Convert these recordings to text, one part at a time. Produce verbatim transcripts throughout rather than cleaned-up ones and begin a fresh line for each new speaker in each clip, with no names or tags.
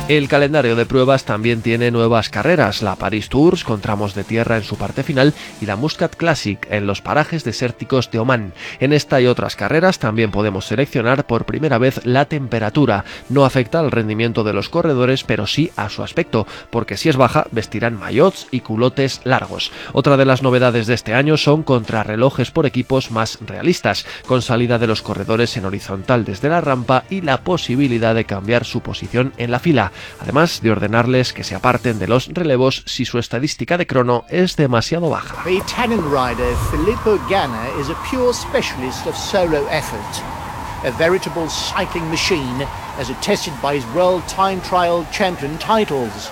El calendario de pruebas también tiene nuevas carreras, la Paris Tours con tramos de tierra en su parte final y la Muscat Classic en los parajes desérticos de Omán. En esta y otras carreras también podemos seleccionar por primera vez la temperatura. No afecta al rendimiento de los corredores, pero sí a su aspecto, porque si es baja vestirán maillots y culotes largos. Otra de las novedades de este año son contrarrelojes por equipos más realistas, con salida de los corredores en horizontal desde la rampa y la posibilidad de cambiar su posición en la fila, además de ordenarles que se aparten de los relevos si su estadística de crono es demasiado baja.
The Italian rider Filippo Ganna is a pure specialist of solo effort, a veritable cycling machine as attested by his World Time Trial Champion titles.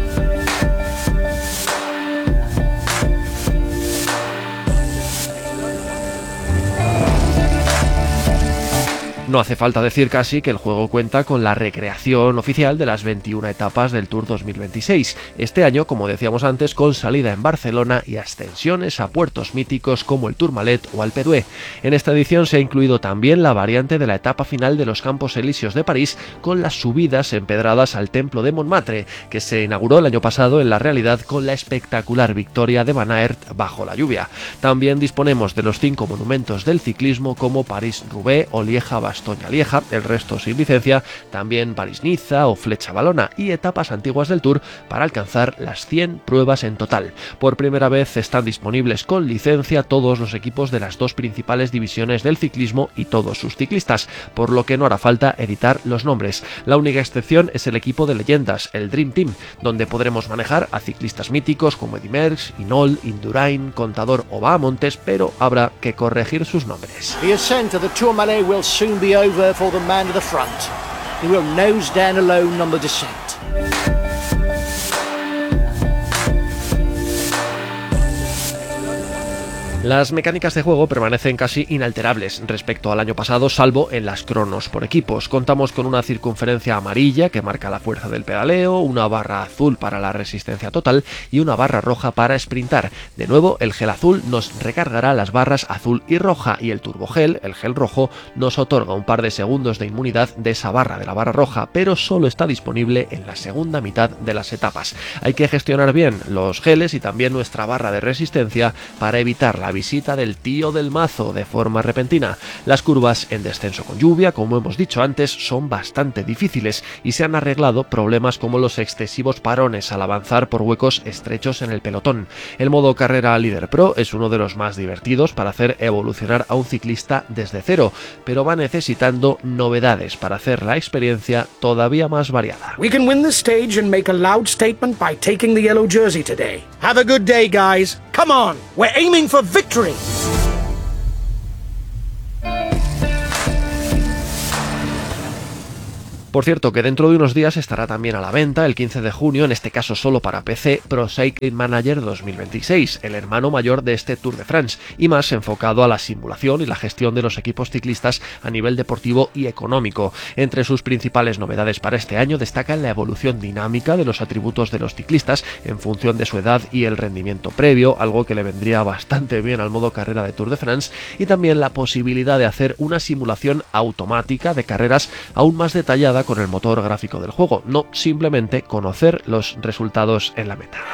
No hace falta decir casi que el juego cuenta con la recreación oficial de las veintiuna etapas del Tour dos mil veintiséis. Este año, como decíamos antes, con salida en Barcelona y ascensiones a puertos míticos como el Tourmalet o Alpe d'Huez. En esta edición se ha incluido también la variante de la etapa final de los Campos Elíseos de París, con las subidas empedradas al Templo de Montmartre, que se inauguró el año pasado en la realidad con la espectacular victoria de Van Aert bajo la lluvia. También disponemos de los cinco monumentos del ciclismo como París-Roubaix o Lieja-Bastogne. Lieja, el resto sin licencia, también París-Niza o Flecha-Valona y etapas antiguas del Tour para alcanzar las cien pruebas en total. Por primera vez están disponibles con licencia todos los equipos de las dos principales divisiones del ciclismo y todos sus ciclistas, por lo que no hará falta editar los nombres. La única excepción es el equipo de leyendas, el Dream Team, donde podremos manejar a ciclistas míticos como Eddy Merckx, Hinault, Indurain, Contador o Bahamontes, pero habrá que corregir sus nombres.
The ascent of the Tourmalet will soon be over for the man at the front. He will nose down alone on the descent.
Las mecánicas de juego permanecen casi inalterables respecto al año pasado, salvo en las cronos por equipos. Contamos con una circunferencia amarilla que marca la fuerza del pedaleo, una barra azul para la resistencia total y una barra roja para sprintar. De nuevo, el gel azul nos recargará las barras azul y roja y el turbogel, el gel rojo, nos otorga un par de segundos de inmunidad de esa barra, de la barra roja, pero solo está disponible en la segunda mitad de las etapas. Hay que gestionar bien los geles y también nuestra barra de resistencia para evitar la visita del tío del mazo de forma repentina. Las curvas en descenso con lluvia, como hemos dicho antes, son bastante difíciles y se han arreglado problemas como los excesivos parones al avanzar por huecos estrechos en el pelotón. El modo carrera líder pro es uno de los más divertidos para hacer evolucionar a un ciclista desde cero, pero va necesitando novedades para hacer la experiencia todavía más variada.
We can win the stage and make a loud statement by taking the yellow jersey today. Have a good day, guys. Come on, we're aiming for victory.
Por cierto, que dentro de unos días estará también a la venta, el quince de junio, en este caso solo para P C, Pro Cycling Manager dos mil veintiséis, el hermano mayor de este Tour de France, y más enfocado a la simulación y la gestión de los equipos ciclistas a nivel deportivo y económico. Entre sus principales novedades para este año destacan la evolución dinámica de los atributos de los ciclistas en función de su edad y el rendimiento previo, algo que le vendría bastante bien al modo carrera de Tour de France, y también la posibilidad de hacer una simulación automática de carreras aún más detallada con el motor gráfico del juego, no simplemente conocer los resultados en la meta.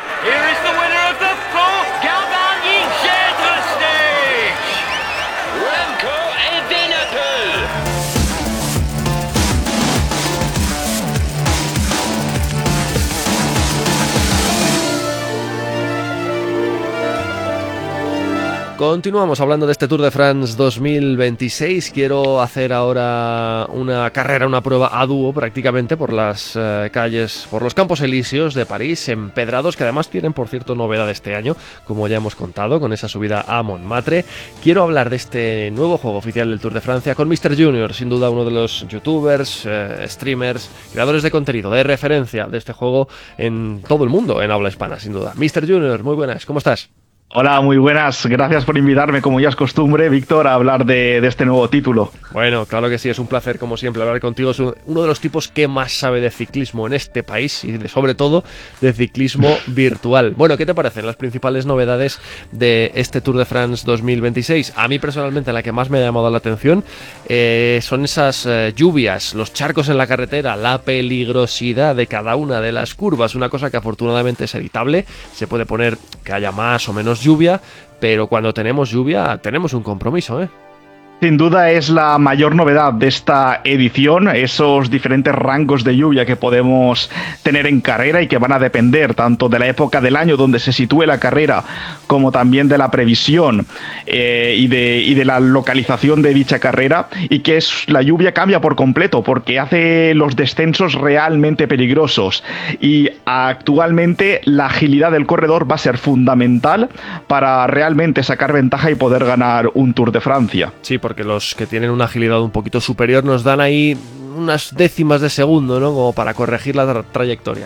Continuamos hablando de este Tour de France dos mil veintiséis. Quiero hacer ahora una carrera, una prueba a dúo prácticamente por las eh, calles, por los Campos Elíseos de París, empedrados, que además tienen, por cierto, novedad este año, como ya hemos contado, con esa subida a Montmartre. Quiero hablar de este nuevo juego oficial del Tour de Francia con míster Junior, sin duda uno de los youtubers, eh, streamers, creadores de contenido de referencia de este juego en todo el mundo, en habla hispana, sin duda. míster Junior, muy buenas, ¿cómo estás?
Hola, muy buenas. Gracias por invitarme, como ya es costumbre, Víctor, a hablar de, de este nuevo título.
Bueno, claro que sí, es un placer, como siempre, hablar contigo. Es uno de los tipos que más sabe de ciclismo en este país y de, sobre todo de ciclismo virtual. Bueno, ¿qué te parecen las principales novedades de este Tour de France dos mil veintiséis? A mí personalmente la que más me ha llamado la atención eh, son esas eh, lluvias, los charcos en la carretera, la peligrosidad de cada una de las curvas, una cosa que afortunadamente es editable, se puede poner que haya más o menos lluvia, pero cuando tenemos lluvia tenemos un compromiso, ¿eh?
Sin duda es la mayor novedad de esta edición, esos diferentes rangos de lluvia que podemos tener en carrera y que van a depender tanto de la época del año donde se sitúe la carrera como también de la previsión eh, y, de, y de la localización de dicha carrera, y que es, la lluvia cambia por completo porque hace los descensos realmente peligrosos, y actualmente la agilidad del corredor va a ser fundamental para realmente sacar ventaja y poder ganar un Tour de Francia.
Sí, porque los que tienen una agilidad un poquito superior nos dan ahí unas décimas de segundo, ¿no? Como para corregir la tra- trayectoria.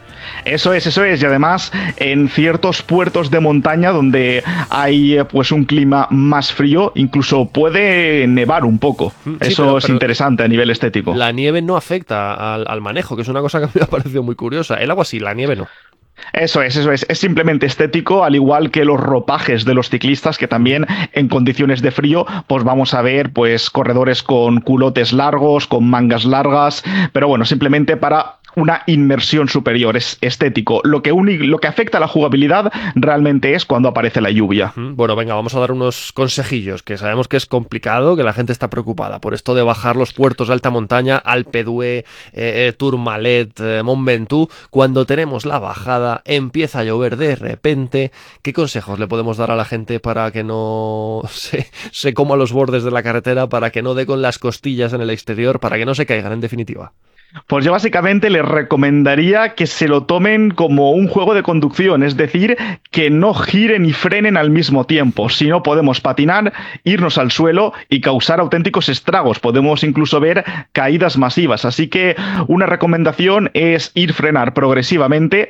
Eso es, eso es, y además en ciertos puertos de montaña donde hay pues un clima más frío, incluso puede nevar un poco. Sí, eso pero, es pero interesante a nivel estético.
La nieve no afecta al, al manejo, que es una cosa que me ha parecido muy curiosa. El agua sí, la nieve no.
Eso es, eso es. Es simplemente estético, al igual que los ropajes de los ciclistas, que también en condiciones de frío, pues vamos a ver pues corredores con culotes largos, con mangas largas, pero bueno, simplemente para una inmersión superior, es estético. Lo que, uni- lo que afecta a la jugabilidad realmente es cuando aparece la lluvia.
Bueno, venga, vamos a dar unos consejillos, que sabemos que es complicado, que la gente está preocupada por esto de bajar los puertos de alta montaña, Alpe d'Huez, eh, Tourmalet, eh, Mont Ventoux. Cuando tenemos la bajada, empieza a llover de repente. ¿Qué consejos le podemos dar a la gente para que no se, se coma los bordes de la carretera, para que no dé con las costillas en el exterior, para que no se caigan, en definitiva?
Pues yo básicamente les recomendaría que se lo tomen como un juego de conducción, es decir, que no giren y frenen al mismo tiempo. Si no, podemos patinar, irnos al suelo y causar auténticos estragos. Podemos incluso ver caídas masivas. Así que una recomendación es ir frenar progresivamente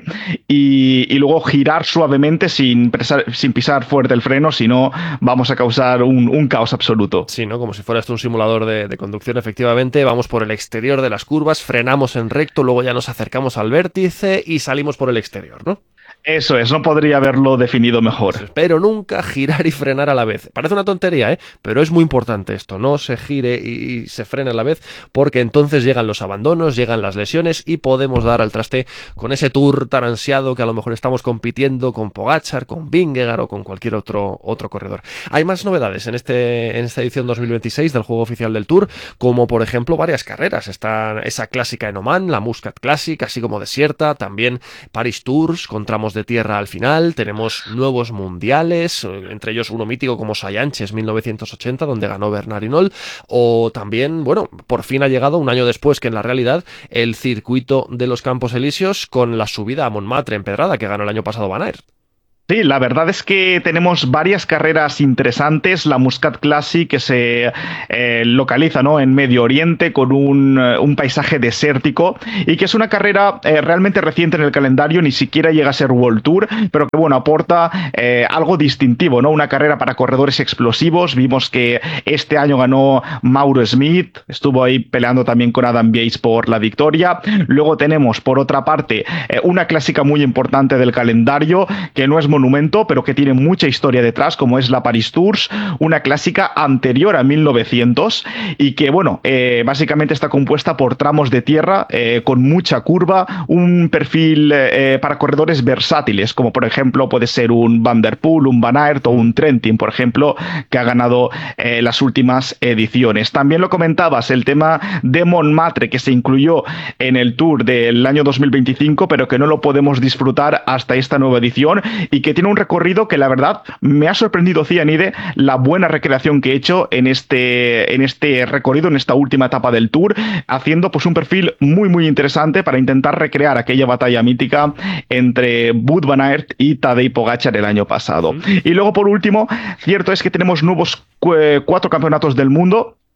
y, y luego girar suavemente sin, presar, sin pisar fuerte el freno, si no vamos a causar un, un caos absoluto.
Sí, ¿no? Como si fuera esto un simulador de, de conducción, efectivamente. Vamos por el exterior de las curvas, frenamos en recto, luego ya nos acercamos al vértice y salimos por el exterior, ¿no?
Eso es, no podría haberlo definido mejor.
Pero nunca girar y frenar a la vez. Parece una tontería, ¿eh? Pero es muy importante esto. No se gire y se frene a la vez, porque entonces llegan los abandonos, llegan las lesiones y podemos dar al traste con ese Tour tan ansiado que a lo mejor estamos compitiendo con Pogačar, con Vingegaard o con cualquier otro, otro corredor. Hay más novedades en, este, en esta edición dos mil veintiséis del juego oficial del Tour, como por ejemplo varias carreras. Está esa clásica en Oman, la Muscat Classic, así como desierta, también Paris Tours con tramos de tierra al final. Tenemos nuevos mundiales, entre ellos uno mítico como Saillanches mil novecientos ochenta, donde ganó Bernard Hinault, o también, bueno, por fin ha llegado un año después que en la realidad el circuito de los Campos Elíseos con la subida a Montmartre empedrada que ganó el año pasado Van Aert.
Sí, la verdad es que tenemos varias carreras interesantes. La Muscat Classic, que se eh, localiza, ¿no?, en Medio Oriente, con un, un paisaje desértico, y que es una carrera eh, realmente reciente en el calendario, ni siquiera llega a ser World Tour, pero que bueno, aporta eh, algo distintivo, ¿no? Una carrera para corredores explosivos. Vimos que este año ganó Mauro Smith, estuvo ahí peleando también con Adam Yates por la victoria. Luego tenemos, por otra parte, eh, una clásica muy importante del calendario, que no es monumento, pero que tiene mucha historia detrás, como es la Paris Tours, una clásica anterior a mil novecientos, y que, bueno, eh, básicamente está compuesta por tramos de tierra eh, con mucha curva, un perfil eh, para corredores versátiles, como por ejemplo puede ser un Van der Poel, un Van Aert o un Trentin, por ejemplo, que ha ganado eh, las últimas ediciones. También lo comentabas, el tema de Montmartre, que se incluyó en el Tour del año dos mil veinticinco, pero que no lo podemos disfrutar hasta esta nueva edición, y que tiene un recorrido que la verdad me ha sorprendido, Cianide, la buena recreación que he hecho en este, en este recorrido, en esta última etapa del Tour, haciendo pues un perfil muy muy interesante para intentar recrear aquella batalla mítica entre Wout van Aert y Tadej Pogačar el año pasado. Y luego, por último, cierto es que tenemos nuevos cu- cuatro campeonatos del mundo.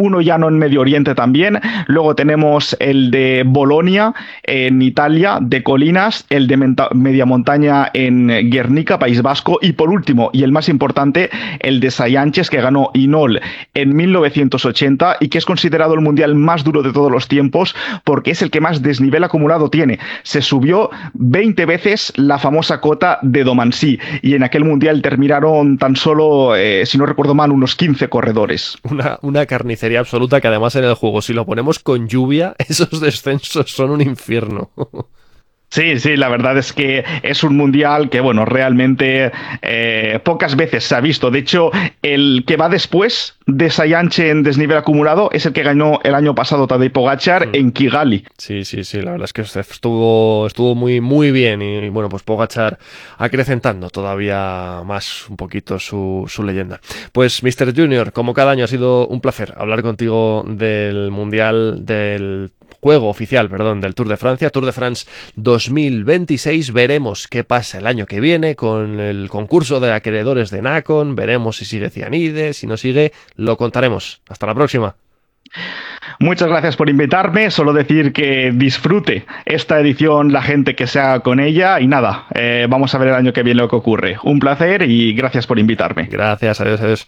uno llano en Medio Oriente también. Luego tenemos el de Bolonia en Italia, de colinas, el de menta- media montaña en Guernica, País Vasco, y por último, y el más importante, el de Saillanches, que ganó Inol en mil novecientos ochenta y que es considerado el mundial más duro de todos los tiempos porque es el que más desnivel acumulado tiene. Se subió veinte veces la famosa cota de Domancy y en aquel mundial terminaron tan solo, eh, si no recuerdo mal, unos quince corredores.
Una, una carnicería absoluta que además en el juego, si lo ponemos con lluvia, esos descensos son un infierno.
Sí, sí, la verdad es que es un mundial que, bueno, realmente eh, pocas veces se ha visto. De hecho, el que va después de Saillanche en desnivel acumulado es el que ganó el año pasado Tadej Pogačar mm. en Kigali.
Sí, sí, sí, la verdad es que estuvo, estuvo muy, muy bien y, bueno, pues Pogačar acrecentando todavía más un poquito su, su leyenda. Pues, míster Junior, como cada año ha sido un placer hablar contigo del mundial del juego oficial, perdón, del Tour de Francia, Tour de France dos mil veintiséis. Veremos qué pasa el año que viene con el concurso de acreedores de Nacon, veremos si sigue Cianide, si no sigue, lo contaremos. Hasta la próxima.
Muchas gracias por invitarme, solo decir que disfrute esta edición la gente que se haga con ella y nada, eh, vamos a ver el año que viene lo que ocurre. Un placer y gracias por invitarme.
Gracias, adiós, adiós.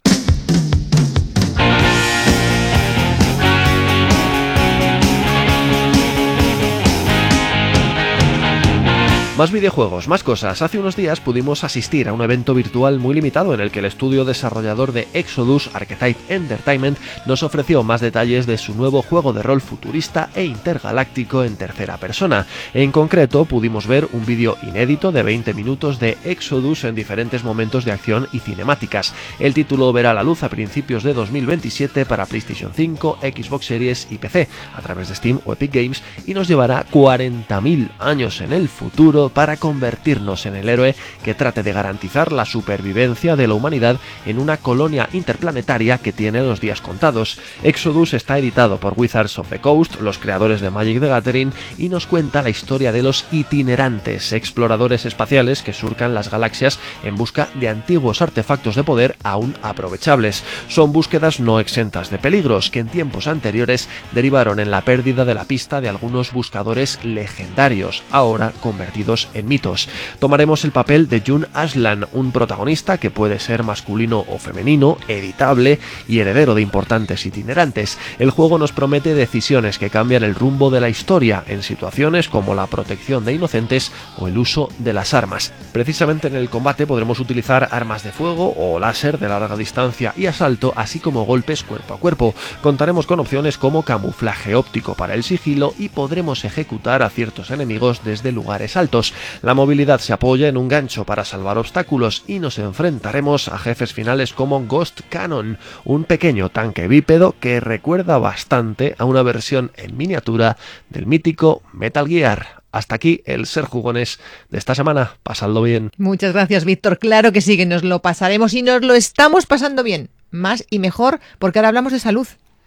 Más videojuegos, más cosas. Hace unos días pudimos asistir a un evento virtual muy limitado en el que el estudio desarrollador de Exodus, Archetype Entertainment, nos ofreció más detalles de su nuevo juego de rol futurista e intergaláctico en tercera persona. En concreto, pudimos ver un vídeo inédito de veinte minutos de Exodus en diferentes momentos de acción y cinemáticas. El título verá la luz a principios de dos mil veintisiete para PlayStation cinco, Xbox Series y P C, a través de Steam o Epic Games, y nos llevará cuarenta mil años en el futuro para convertirnos en el héroe que trate de garantizar la supervivencia de la humanidad en una colonia interplanetaria que tiene los días contados. Exodus está editado por Wizards of the Coast, los creadores de Magic the Gathering, y nos cuenta la historia de los itinerantes, exploradores espaciales que surcan las galaxias en busca de antiguos artefactos de poder aún aprovechables. Son búsquedas no exentas de peligros que en tiempos anteriores derivaron en la pérdida de la pista de algunos buscadores legendarios, ahora convertidos en mitos. Tomaremos el papel de Jun Aslan, un protagonista que puede ser masculino o femenino, editable y heredero de importantes itinerantes. El juego nos promete decisiones que cambian el rumbo de la historia en situaciones como la protección de inocentes o el uso de las armas. Precisamente en el combate podremos utilizar armas de fuego o láser de larga distancia y asalto, así como golpes cuerpo a cuerpo. Contaremos con opciones como camuflaje óptico para el sigilo y podremos ejecutar a ciertos enemigos desde lugares altos. La movilidad se apoya en un gancho para salvar obstáculos y nos enfrentaremos a jefes finales como Ghost Cannon, un pequeño tanque bípedo que recuerda bastante a una versión en miniatura del mítico Metal Gear. Hasta aquí el Ser Jugones de esta semana. Pasadlo bien.
Muchas gracias, Víctor. Claro que sí, que nos lo pasaremos y nos lo estamos pasando bien. Más y mejor, porque ahora hablamos de salud.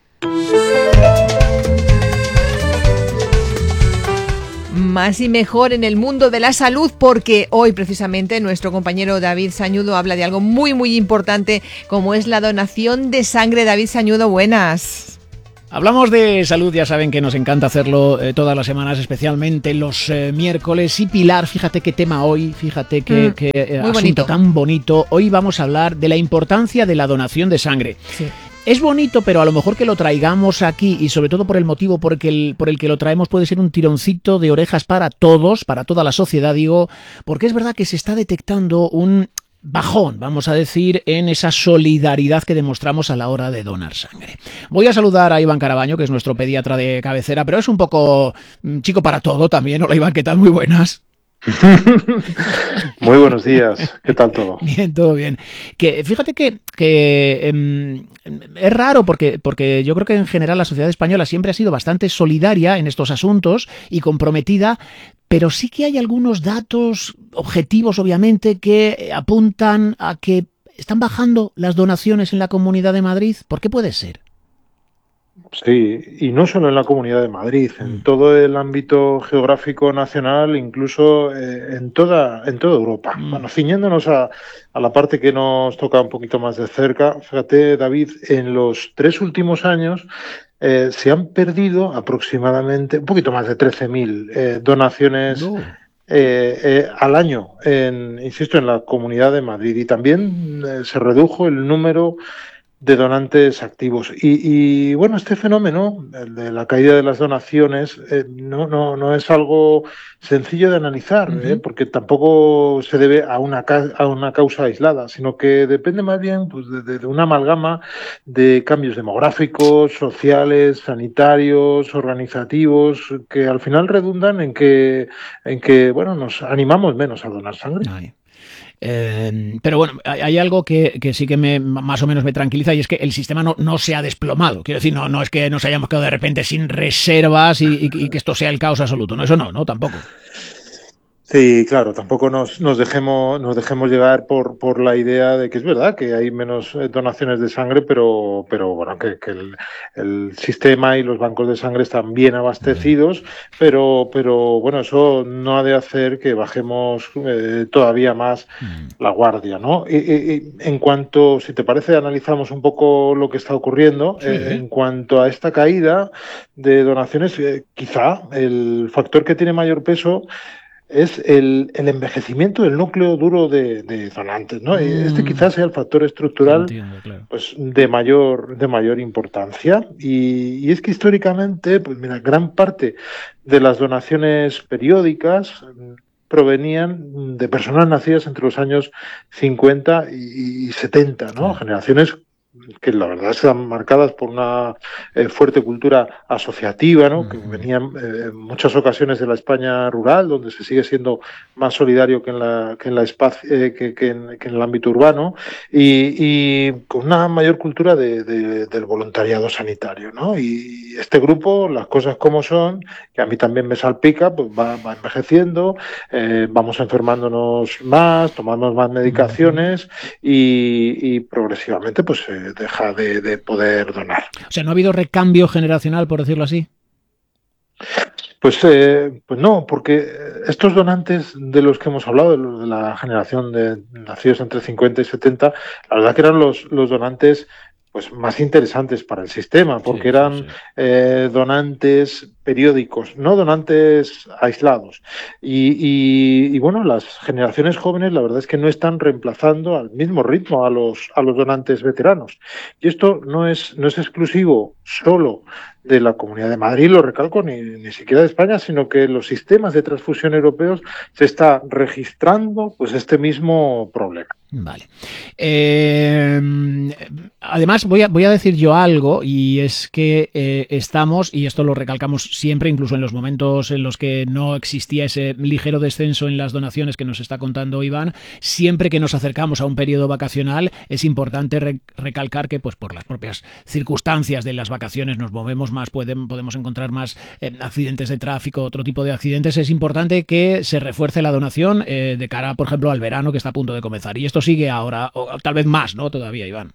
Más y mejor en el mundo de la salud, porque hoy precisamente nuestro compañero David Sañudo habla de algo muy muy importante, como es la donación de sangre. David Sañudo, buenas.
Hablamos de salud, ya saben que nos encanta hacerlo eh, todas las semanas, especialmente los eh, miércoles. Y Pilar, fíjate qué tema hoy, fíjate qué, mm, qué eh, asunto bonito. tan bonito. Hoy vamos a hablar de la importancia de la donación de sangre. Sí. Es bonito, pero a lo mejor que lo traigamos aquí, y sobre todo por el motivo por el, que el, por el que lo traemos, puede ser un tironcito de orejas para todos, para toda la sociedad, digo, porque es verdad que se está detectando un bajón, vamos a decir, en esa solidaridad que demostramos a la hora de donar sangre. Voy a saludar a Iván Carabaño, que es nuestro pediatra de cabecera, pero es un poco chico para todo también. Hola Iván, ¿qué tal? Muy buenas.
Muy buenos días, ¿qué tal todo?
Bien, todo bien. Que fíjate que, que eh, es raro porque, porque yo creo que en general la sociedad española siempre ha sido bastante solidaria en estos asuntos y comprometida, pero sí que hay algunos datos objetivos, obviamente, que apuntan a que están bajando las donaciones en la Comunidad de Madrid. ¿Por qué puede ser?
Sí, y no solo en la Comunidad de Madrid, en todo el ámbito geográfico nacional, incluso eh, en toda en toda Europa. Mm. Bueno, ciñéndonos a, a la parte que nos toca un poquito más de cerca, fíjate, David, en los tres últimos años eh, se han perdido aproximadamente un poquito más de trece mil eh, donaciones no. eh, eh, al año, en, insisto, en la Comunidad de Madrid. Y también eh, se redujo el número de donantes activos. Y, y bueno, este fenómeno, el de la caída de las donaciones, eh, no, no, no es algo sencillo de analizar, uh-huh. eh, porque tampoco se debe a una, a una causa aislada, sino que depende más bien pues, de, de una amalgama de cambios demográficos, sociales, sanitarios, organizativos, que al final redundan en que, en que bueno, nos animamos menos a donar sangre.
Ay. Eh, pero bueno, hay, hay algo que, que sí que me, más o menos me tranquiliza, y es que el sistema no, no se ha desplomado. Quiero decir, no, no es que nos hayamos quedado de repente sin reservas y, y, y que esto sea el caos absoluto. No, eso no, no, tampoco.
Sí, claro, tampoco nos, nos dejemos nos dejemos llevar por, por la idea de que es verdad que hay menos donaciones de sangre, pero, pero bueno, que, que el, el sistema y los bancos de sangre están bien abastecidos, pero, pero bueno, eso no ha de hacer que bajemos eh, todavía más la guardia, ¿no? Y, y, en cuanto, si te parece, analizamos un poco lo que está ocurriendo, sí, eh, en cuanto a esta caída de donaciones, eh, quizá el factor que tiene mayor peso es el, el envejecimiento del núcleo duro de, de donantes, ¿no? Mm. Este quizás sea el factor estructural Entiendo, claro. pues, de mayor de mayor importancia. Y, y es que históricamente, pues mira, gran parte de las donaciones periódicas provenían de personas nacidas entre los años cincuenta y setenta, ¿no? Claro. Generaciones que la verdad están marcadas por una eh, fuerte cultura asociativa, ¿no? Uh-huh. Que venían eh, en muchas ocasiones de la España rural, donde se sigue siendo más solidario que en la que en la espacio, eh, que, que, en, que en el ámbito urbano, y, y con una mayor cultura de, de, del voluntariado sanitario, ¿no? Y este grupo, las cosas como son, que a mí también me salpica, pues va, va envejeciendo, eh, vamos enfermándonos más, tomando más medicaciones uh-huh. y, y progresivamente, pues eh, deja de, de poder donar.
O sea, ¿no ha habido recambio generacional, por decirlo así?
Pues, eh, pues no, porque estos donantes de los que hemos hablado, de, los de la generación de nacidos entre cincuenta y setenta, la verdad que eran los, los donantes pues más interesantes para el sistema, porque sí, eran sí, sí. Eh, donantes periódicos, no donantes aislados. Y, y, y bueno, las generaciones jóvenes la verdad es que no están reemplazando al mismo ritmo a los, a los donantes veteranos. Y esto no es, no es exclusivo solo de la Comunidad de Madrid, lo recalco, ni, ni siquiera de España, sino que en los sistemas de transfusión europeos se está registrando pues este mismo problema.
Vale. Eh, además, voy a, voy a decir yo algo, y es que eh, estamos, y esto lo recalcamos siempre, incluso en los momentos en los que no existía ese ligero descenso en las donaciones que nos está contando Iván, siempre que nos acercamos a un periodo vacacional es importante re- recalcar que pues por las propias circunstancias de las vacaciones nos movemos más, pueden, podemos encontrar más eh, accidentes de tráfico, otro tipo de accidentes. Es importante que se refuerce la donación eh, de cara, por ejemplo, al verano que está a punto de comenzar. Y esto sigue ahora, o tal vez más, ¿no? Todavía, Iván.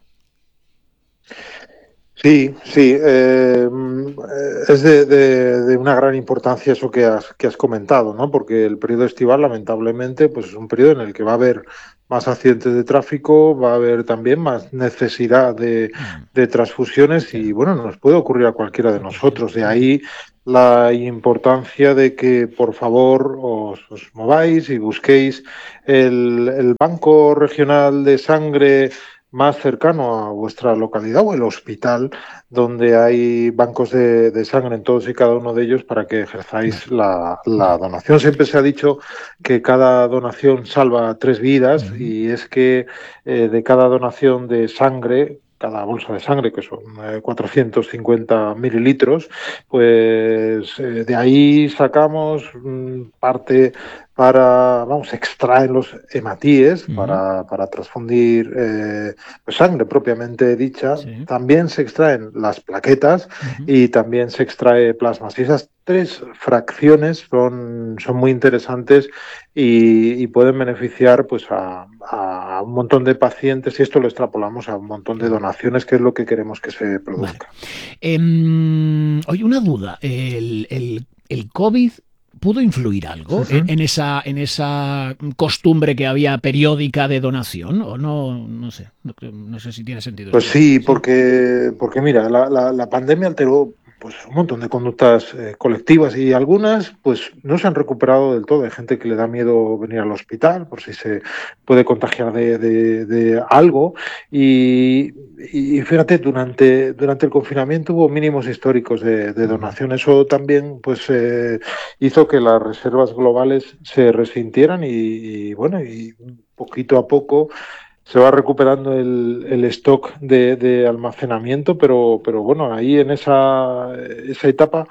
Sí, sí. Eh, es de, de, de una gran importancia eso que has, que has comentado, ¿no? Porque el periodo estival, lamentablemente, pues es un periodo en el que va a haber más accidentes de tráfico, va a haber también más necesidad de, de transfusiones y, bueno, nos puede ocurrir a cualquiera de nosotros. De ahí la importancia de que, por favor, os, os mováis y busquéis el, el banco regional de sangre más cercano a vuestra localidad o el hospital donde hay bancos de, de sangre en todos y cada uno de ellos para que ejerzáis la, la donación. Siempre se ha dicho que cada donación salva tres vidas uh-huh. y es que eh, de cada donación de sangre, cada bolsa de sangre, que son eh, cuatrocientos cincuenta mililitros, pues eh, de ahí sacamos mm, parte para, vamos, extraen los hematíes uh-huh. para, para transfundir eh, pues sangre propiamente dicha. Sí. También se extraen las plaquetas uh-huh. y también se extrae plasma. Si esas tres fracciones son, son muy interesantes y, y pueden beneficiar pues a, a un montón de pacientes, y esto lo extrapolamos a un montón de donaciones, que es lo que queremos que se produzca.
Vale. Eh, oye, una duda. El, el, el COVID ¿pudo influir algo uh-huh. en, en esa en esa costumbre que había periódica de donación? ¿O no? No sé. No, no sé si tiene sentido.
Pues sí, porque, porque mira, la, la, la pandemia alteró pues un montón de conductas eh, colectivas, y algunas pues no se han recuperado del todo. Hay gente que le da miedo venir al hospital por si se puede contagiar de, de, de algo, y, y fíjate, durante, durante el confinamiento hubo mínimos históricos de, de donación. Eso también pues eh, hizo que las reservas globales se resintieran y, y bueno, y poquito a poco se va recuperando el, el stock de, de almacenamiento, pero, pero bueno, ahí en esa, esa etapa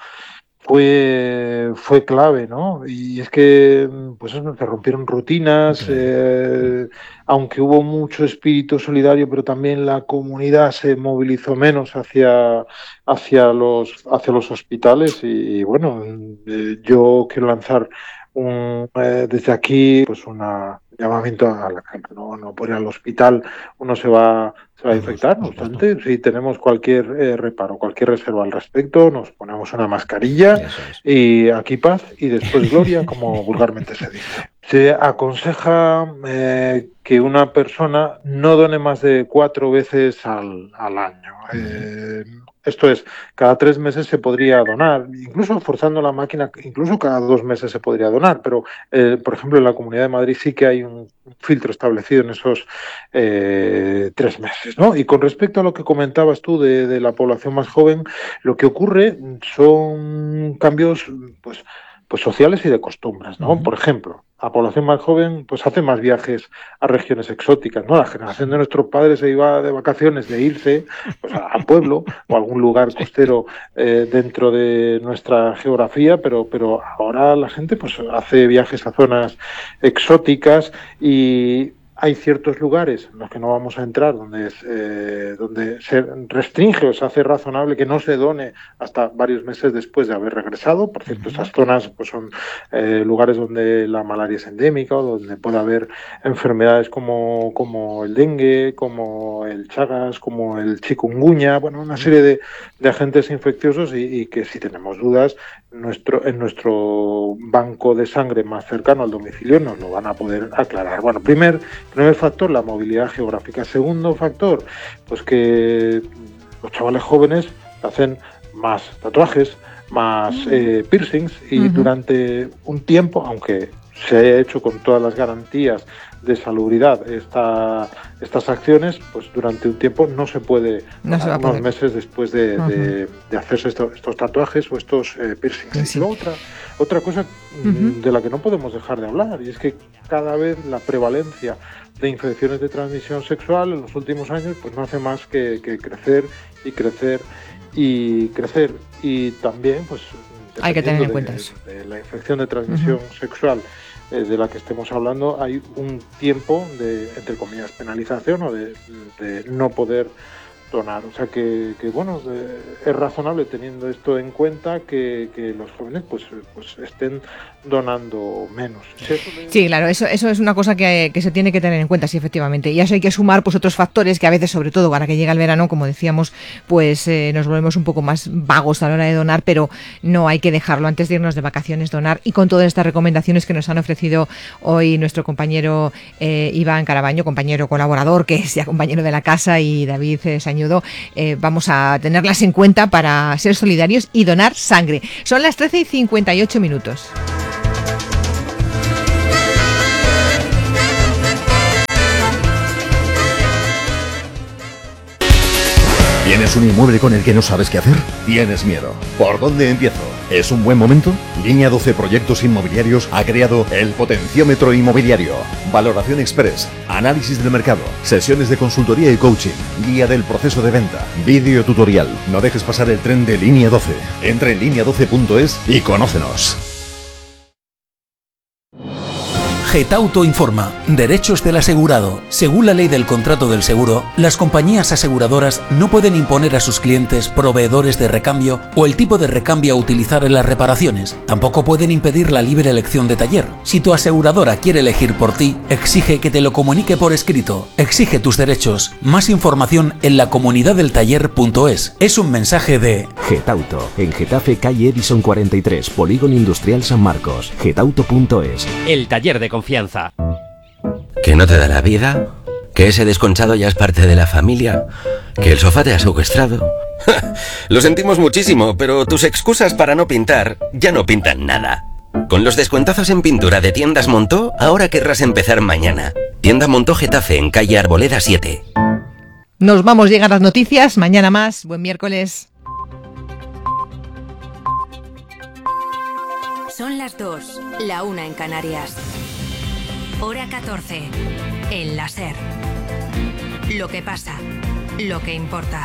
fue, fue clave, ¿no? Y es que pues se rompieron rutinas, eh, aunque hubo mucho espíritu solidario, pero también la comunidad se movilizó menos hacia, hacia, los, hacia los hospitales. Y, y bueno, eh, yo quiero lanzar un, eh, desde aquí pues una llamamiento a la gente, no, no por ir al hospital uno se va, se va a infectar. No obstante, si tenemos cualquier eh, reparo, cualquier reserva al respecto, nos ponemos una mascarilla y aquí paz y después gloria, como vulgarmente se dice. Se aconseja eh, que una persona no done más de cuatro veces al, al año. Eh, Esto es, cada tres meses se podría donar, incluso forzando la máquina, incluso cada dos meses se podría donar, pero, eh, por ejemplo, en la Comunidad de Madrid sí que hay un filtro establecido en esos eh, tres meses, ¿no? Y con respecto a lo que comentabas tú de, de la población más joven, lo que ocurre son cambios, pues, pues sociales y de costumbres, ¿no? Uh-huh. Por ejemplo, la población más joven pues hace más viajes a regiones exóticas, ¿no? La generación de nuestros padres se iba de vacaciones, de irse pues, a, a pueblo o a algún lugar costero eh, dentro de nuestra geografía, pero, pero ahora la gente pues hace viajes a zonas exóticas, y hay ciertos lugares en los que no vamos a entrar donde, es, eh, donde se restringe o se hace razonable que no se done hasta varios meses después de haber regresado. Por cierto, esas zonas pues, son eh, lugares donde la malaria es endémica, o donde puede haber enfermedades como, como el dengue, como el chagas, como el chikungunya, bueno, una serie de, de agentes infecciosos, y, y que si tenemos dudas, nuestro, en nuestro banco de sangre más cercano al domicilio nos lo van a poder aclarar. Bueno, primer Primer factor, la movilidad geográfica. Segundo factor, pues que los chavales jóvenes hacen más tatuajes, más eh, piercings, y uh-huh. durante un tiempo, aunque se haya hecho con todas las garantías de salubridad esta, estas acciones, pues durante un tiempo no se puede, no se va unos a poder. meses después de, uh-huh. de, de hacerse esto, estos tatuajes o estos eh, piercings. Sí. Y luego otra, otra cosa uh-huh. de la que no podemos dejar de hablar, y es que cada vez la prevalencia de infecciones de transmisión sexual en los últimos años pues no hace más que, que crecer y crecer y crecer, y también pues
hay que tener en
de,
cuenta eso.
De la infección de transmisión uh-huh. sexual eh, de la que estemos hablando, hay un tiempo de, entre comillas, penalización o de, de no poder donar. O sea que, que bueno, es razonable, teniendo esto en cuenta, que, que los jóvenes pues, pues estén donando menos.
Sí, claro, eso, eso es una cosa que, que se tiene que tener en cuenta, sí, efectivamente. Y a eso hay que sumar pues otros factores que a veces, sobre todo ahora que llega el verano, como decíamos, pues eh, nos volvemos un poco más vagos a la hora de donar, pero no hay que dejarlo antes de irnos de vacaciones, donar. Y con todas estas recomendaciones que nos han ofrecido hoy nuestro compañero eh, Iván Carabaño, compañero colaborador, que es ya compañero de la casa, y David eh, Sañudo, eh, vamos a tenerlas en cuenta para ser solidarios y donar sangre. Son las trece y cincuenta y ocho minutos.
¿Tienes un inmueble con el que no sabes qué hacer? ¿Tienes miedo? ¿Por dónde empiezo? ¿Es un buen momento? Línea doce Proyectos Inmobiliarios ha creado el Potenciómetro Inmobiliario. Valoración express, análisis del mercado, sesiones de consultoría y coaching, guía del proceso de venta, vídeo tutorial. No dejes pasar el tren de Línea doce. Entra en línea doce punto es y conócenos.
Getauto informa. Derechos del asegurado. Según la ley del contrato del seguro, las compañías aseguradoras no pueden imponer a sus clientes proveedores de recambio o el tipo de recambio a utilizar en las reparaciones. Tampoco pueden impedir la libre elección de taller. Si tu aseguradora quiere elegir por ti, exige que te lo comunique por escrito. Exige tus derechos. Más información en la comunidad del taller punto es. Es un mensaje de
Getauto, en Getafe, calle Edison cuarenta y tres, Polígono Industrial San Marcos. Getauto punto es.
El taller de confianza.
¿Que no te da la vida? ¿Que ese desconchado ya es parte de la familia? ¿Que el sofá te ha secuestrado? Lo sentimos muchísimo, pero tus excusas para no pintar ya no pintan nada. Con los descuentazos en pintura de Tiendas Montó, ahora querrás empezar mañana. Tienda Montó Getafe, en calle Arboleda siete.
Nos vamos, llegan las noticias. Mañana más. Buen miércoles.
Son las dos, la una en Canarias. Hora catorce. El láser. Lo que pasa, lo que importa.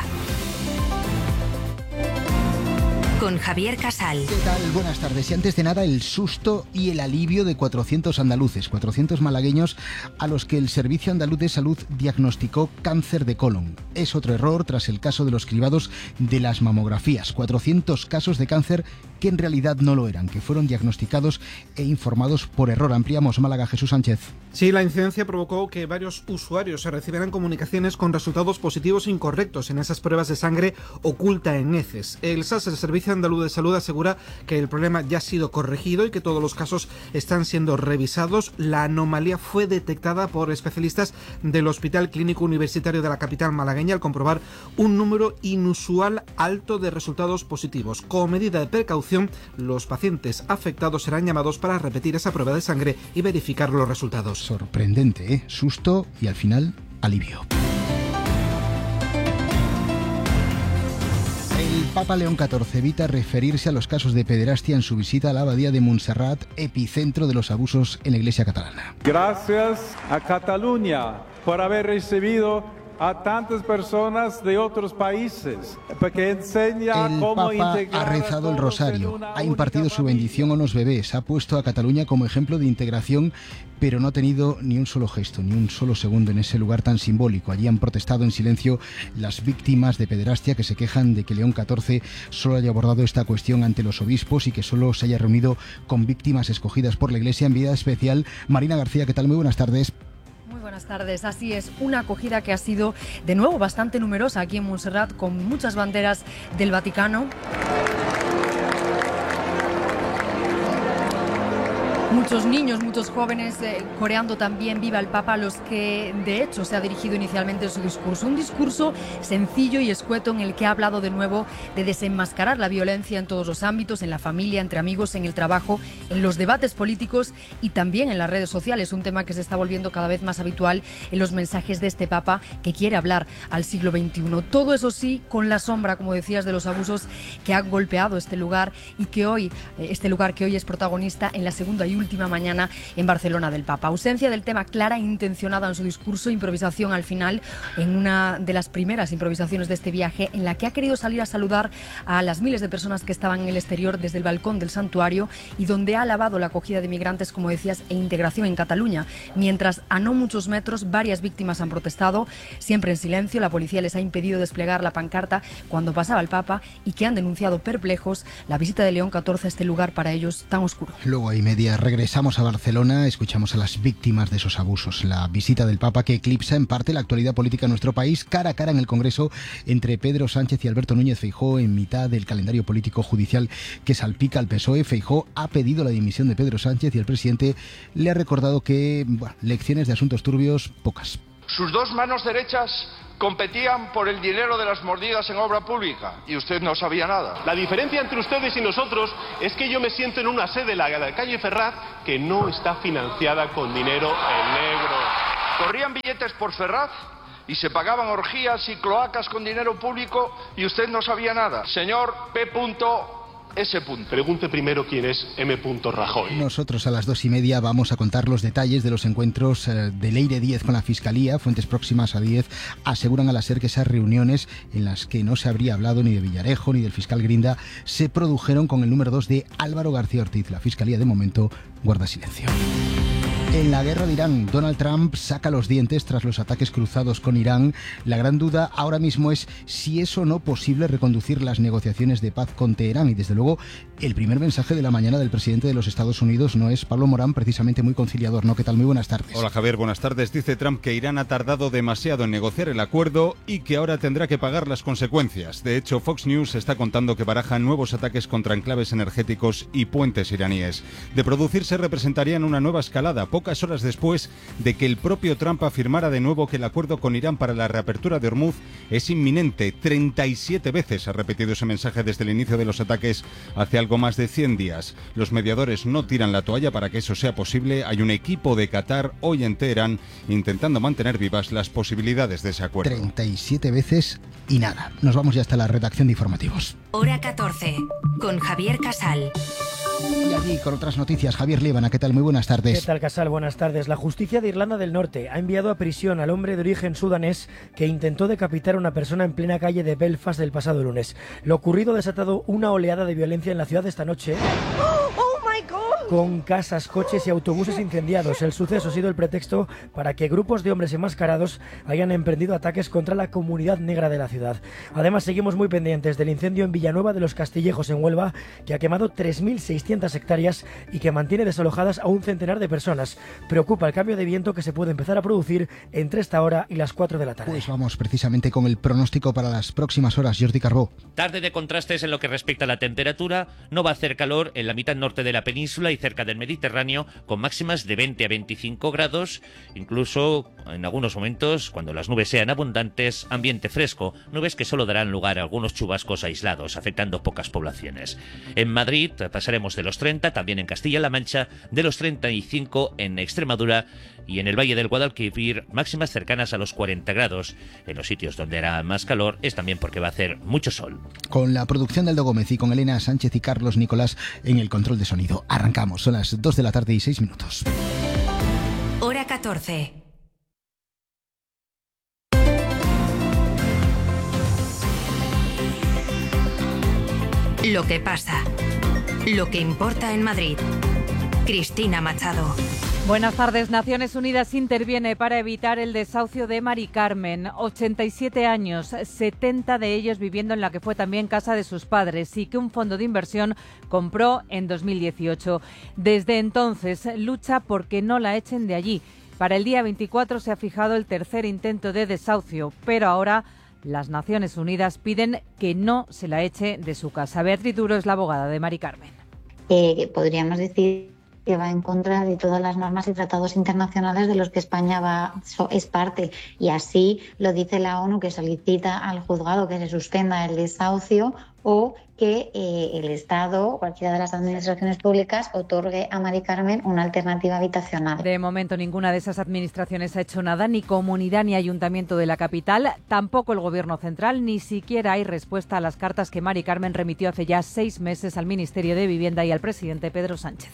Con Javier Casal.
¿Qué tal? Buenas tardes. Y antes de nada, el susto y el alivio de cuatrocientos andaluces, cuatrocientos malagueños a los que el Servicio Andaluz de Salud diagnosticó cáncer de colon. Es otro error tras el caso de los cribados de las mamografías. cuatrocientos casos de cáncer que en realidad no lo eran, que fueron diagnosticados e informados por error. Ampliamos. Málaga, Jesús Sánchez.
Sí, la incidencia provocó que varios usuarios se recibieran comunicaciones con resultados positivos incorrectos en esas pruebas de sangre oculta en heces. El S A S, el Servicio Andaluz de Salud, asegura que el problema ya ha sido corregido y que todos los casos están siendo revisados. La anomalía fue detectada por especialistas del Hospital Clínico Universitario de la capital malagueña al comprobar un número inusual alto de resultados positivos. Como medida de precaución, los pacientes afectados serán llamados para repetir esa prueba de sangre y verificar los resultados.
Sorprendente, ¿eh? Susto y al final alivio. El Papa León catorce evita referirse a los casos de pederastia en su visita a la abadía de Montserrat, epicentro de los abusos en la Iglesia catalana.
Gracias a Cataluña por haber recibido a tantas personas de otros países, porque enseña
el
cómo
Papa
integrar
ha rezado el rosario, ha impartido su bendición a unos bebés, ha puesto a Cataluña como ejemplo de integración, pero no ha tenido ni un solo gesto, ni un solo segundo en ese lugar tan simbólico. Allí han protestado en silencio las víctimas de pederastia, que se quejan de que León catorce solo haya abordado esta cuestión ante los obispos y que solo se haya reunido con víctimas escogidas por la Iglesia. Enviada especial, Marina García, ¿qué tal? Muy buenas tardes.
Muy buenas tardes, así es, una acogida que ha sido de nuevo bastante numerosa aquí en Montserrat, con muchas banderas del Vaticano. Muchos niños, muchos jóvenes eh, coreando también Viva el Papa, a los que de hecho se ha dirigido inicialmente en su discurso. Un discurso sencillo y escueto en el que ha hablado de nuevo de desenmascarar la violencia en todos los ámbitos, en la familia, entre amigos, en el trabajo, en los debates políticos y también en las redes sociales, un tema que se está volviendo cada vez más habitual en los mensajes de este Papa que quiere hablar al siglo veintiuno. Todo eso sí, con la sombra, como decías, de los abusos que han golpeado este lugar y que hoy, este lugar que hoy es protagonista en la segunda y última mañana en Barcelona del Papa. Ausencia del tema clara e intencionada en su discurso, improvisación al final, en una de las primeras improvisaciones de este viaje, en la que ha querido salir a saludar a las miles de personas que estaban en el exterior desde el balcón del santuario y donde ha alabado la acogida de migrantes, como decías, e integración en Cataluña. Mientras a no muchos metros varias víctimas han protestado, siempre en silencio. La policía les ha impedido desplegar la pancarta cuando pasaba el Papa y que han denunciado perplejos la visita de León catorce a este lugar para ellos tan oscuro.
Luego hay media. Regresamos a Barcelona, escuchamos a las víctimas de esos abusos. La visita del Papa que eclipsa en parte la actualidad política en nuestro país, cara a cara en el Congreso entre Pedro Sánchez y Alberto Núñez Feijóo en mitad del calendario político judicial que salpica al P S O E. Feijóo ha pedido la dimisión de Pedro Sánchez y el presidente le ha recordado que, bueno, lecciones de asuntos turbios, pocas.
Sus dos manos derechas competían por el dinero de las mordidas en obra pública y usted no sabía nada.
La diferencia entre ustedes y nosotros es que yo me siento en una sede, la de la calle Ferraz, que no está financiada con dinero en negro.
Corrían billetes por Ferraz y se pagaban orgías y cloacas con dinero público y usted no sabía nada. Señor P. S.
Pregunte primero quién es M. Rajoy.
Nosotros a las dos y media vamos a contar los detalles de los encuentros eh, de Leire Díez con la Fiscalía. Fuentes próximas a Díez aseguran a la SER que esas reuniones en las que no se habría hablado ni de Villarejo ni del fiscal Grinda se produjeron con el número dos de Álvaro García Ortiz. La Fiscalía de momento guarda silencio. En la guerra de Irán, Donald Trump saca los dientes tras los ataques cruzados con Irán. La gran duda ahora mismo es si es o no posible reconducir las negociaciones de paz con Teherán. Y desde luego, el primer mensaje de la mañana del presidente de los Estados Unidos no es Pablo Morán, precisamente muy conciliador, ¿no? ¿Qué tal? Muy buenas tardes.
Hola Javier, buenas tardes. Dice Trump que Irán ha tardado demasiado en negociar el acuerdo y que ahora tendrá que pagar las consecuencias. De hecho, Fox News está contando que barajan nuevos ataques contra enclaves energéticos y puentes iraníes. De producirse, representarían una nueva escalada, pocas horas después de que el propio Trump afirmara de nuevo que el acuerdo con Irán para la reapertura de Hormuz es inminente. treinta y siete veces ha repetido ese mensaje desde el inicio de los ataques hace algo más de cien días. Los mediadores no tiran la toalla para que eso sea posible. Hay un equipo de Qatar hoy en Teherán intentando mantener vivas las posibilidades de ese acuerdo.
treinta y siete veces y nada. Nos vamos ya hasta la redacción de informativos.
Hora catorce, con Javier Casal.
Y allí con otras noticias, Javier Líbana, ¿qué tal? Muy buenas tardes.
¿Qué tal, Casal? Buenas tardes. La justicia de Irlanda del Norte ha enviado a prisión al hombre de origen sudanés que intentó decapitar a una persona en plena calle de Belfast el pasado lunes. Lo ocurrido ha desatado una oleada de violencia en la ciudad esta noche, con casas, coches y autobuses incendiados. El suceso ha sido el pretexto para que grupos de hombres enmascarados hayan emprendido ataques contra la comunidad negra de la ciudad. Además, seguimos muy pendientes del incendio en Villanueva de los Castillejos, en Huelva, que ha quemado tres mil seiscientas hectáreas y que mantiene desalojadas a un centenar de personas. Preocupa el cambio de viento que se puede empezar a producir entre esta hora y las cuatro de la tarde.
Pues vamos precisamente con el pronóstico para las próximas horas, Jordi Carbó.
Tarde de contrastes en lo que respecta a la temperatura. No va a hacer calor en la mitad norte de la península y cerca del Mediterráneo, con máximas de veinte a veinticinco grados, incluso en algunos momentos, cuando las nubes sean abundantes, ambiente fresco, nubes que solo darán lugar a algunos chubascos aislados, afectando pocas poblaciones. En Madrid pasaremos de los treinta, también en Castilla-La Mancha, de los treinta y cinco en Extremadura y en el Valle del Guadalquivir, máximas cercanas a los cuarenta grados. En los sitios donde hará más calor es también porque va a hacer mucho sol.
Con la producción del Aldo Gómez y con Elena Sánchez y Carlos Nicolás en el control de sonido. Arrancamos, son las dos de la tarde y seis minutos.
Hora catorce. Lo que pasa. Lo que importa en Madrid. Cristina Machado.
Buenas tardes. Naciones Unidas interviene para evitar el desahucio de Mari Carmen. ochenta y siete años, setenta de ellos viviendo en la que fue también casa de sus padres y que un fondo de inversión compró en dos mil dieciocho. Desde entonces lucha porque no la echen de allí. Para el día veinticuatro se ha fijado el tercer intento de desahucio, pero ahora las Naciones Unidas piden que no se la eche de su casa. Beatriz Duro es la abogada de Mari Carmen.
Eh, podríamos decir que va en contra de todas las normas y tratados internacionales de los que España va, es parte. Y así lo dice la ONU, que solicita al juzgado que se suspenda el desahucio o que eh, el Estado, cualquiera de las administraciones públicas, otorgue a Mari Carmen una alternativa habitacional.
De momento ninguna de esas administraciones ha hecho nada, ni comunidad ni ayuntamiento de la capital, tampoco el Gobierno central, ni siquiera hay respuesta a las cartas que Mari Carmen remitió hace ya seis meses al Ministerio de Vivienda y al presidente Pedro Sánchez.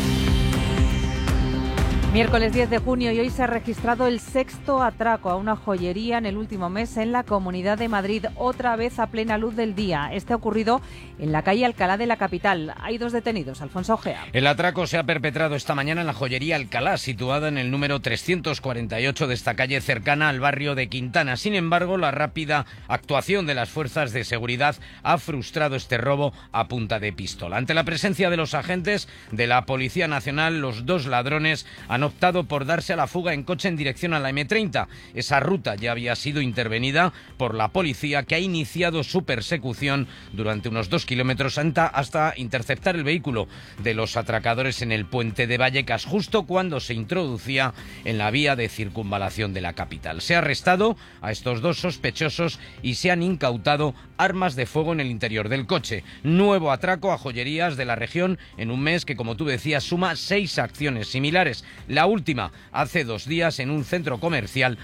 Miércoles diez de junio y hoy se ha registrado el sexto atraco a una joyería en el último mes en la Comunidad de Madrid, otra vez a plena luz del día. Este ha ocurrido en la calle Alcalá de la capital. Hay dos detenidos. Alfonso Ojea.
El atraco se ha perpetrado esta mañana en la joyería Alcalá, situada en el número trescientos cuarenta y ocho de esta calle cercana al barrio de Quintana. Sin embargo, la rápida actuación de las fuerzas de seguridad ha frustrado este robo a punta de pistola. Ante la presencia de los agentes de la Policía Nacional, los dos ladrones han optado por darse a la fuga en coche en dirección a la eme treinta. Esa ruta ya había sido intervenida por la policía, que ha iniciado su persecución durante unos dos kilómetros hasta interceptar el vehículo de los atracadores en el puente de Vallecas, justo cuando se introducía en la vía de circunvalación de la capital. Se ha arrestado a estos dos sospechosos y se han incautado armas de fuego en el interior del coche. Nuevo atraco a joyerías de la región en un mes que, como tú decías, suma seis acciones similares. La última hace dos días en un centro comercial